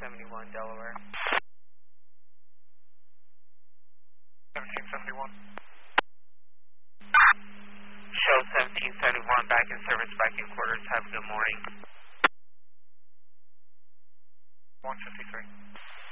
1771 Delaware. 1771. Show 1771 back in service, back in quarters. Have a good morning. 153.